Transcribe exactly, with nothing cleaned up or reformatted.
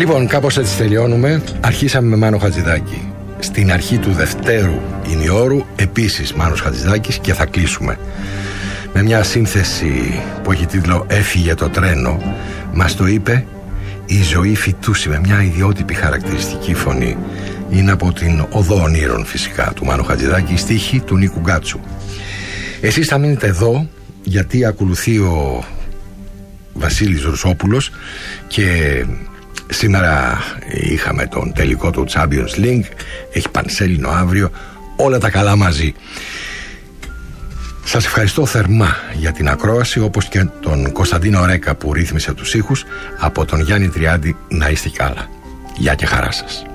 Λοιπόν, κάπως έτσι τελειώνουμε. Αρχίσαμε με Μάνο Χατζηδάκη. Στην αρχή του δευτέρου ημιώρου επίσης Μάνος Χατζηδάκης και θα κλείσουμε με μια σύνθεση που έχει τίτλο «Έφυγε το τρένο». Μας το είπε η Ζωή Φυτούση με μια ιδιότυπη χαρακτηριστική φωνή. Είναι από την Οδό Ονείρων φυσικά του Μάνου Χατζηδάκη, η στίχη του Νίκου Γκάτσου. Εσείς θα μείνετε εδώ γιατί ακολουθεί ο Βασίλης Ρουσόπουλος και σήμερα είχαμε τον τελικό του Champions League, έχει πανσέλινο αύριο, όλα τα καλά μαζί. Σας ευχαριστώ θερμά για την ακρόαση, όπως και τον Κωνσταντίνο Ρέκα που ρύθμισε τους ήχους. Από τον Γιάννη Τριάντη να είστε καλά. Γεια και χαρά σας.